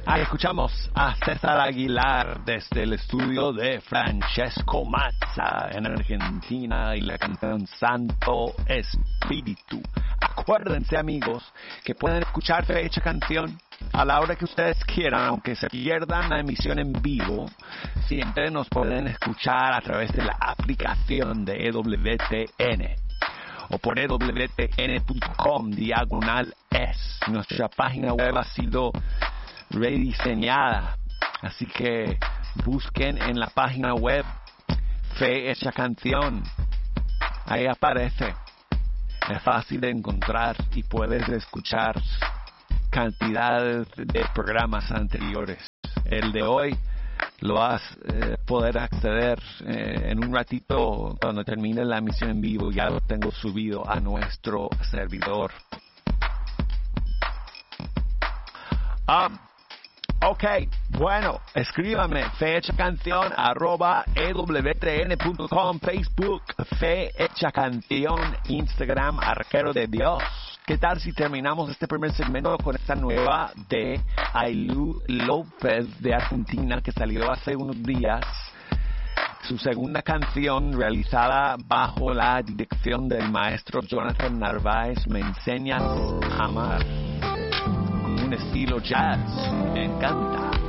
Ahí escuchamos a César Aguilar desde el estudio de Francesco Mazza en Argentina y la canción Santo Espíritu. Acuérdense, amigos, que pueden escuchar Fecha Canción a la hora que ustedes quieran, aunque se pierdan la emisión en vivo. Siempre nos pueden escuchar a través de la aplicación de EWTN o por ewtn.com/es. Nuestra página web ha sido rediseñada, así que busquen en la página web Fe Hecha Canción. Ahí aparece, es fácil de encontrar y puedes escuchar cantidades de programas anteriores. El de hoy lo vas a poder acceder en un ratito cuando termine la emisión en vivo. Ya lo tengo subido a nuestro servidor. Ok, bueno, escríbame fehechacanción @ewtn.com, Facebook fehechacanción, Instagram Arquero de Dios. ¿Qué tal si terminamos este primer segmento con esta nueva de Ailú López de Argentina que salió hace unos días? Su segunda canción realizada bajo la dirección del maestro Jonathan Narváez, Me Enseñas a Amar. Un estilo jazz, me encanta.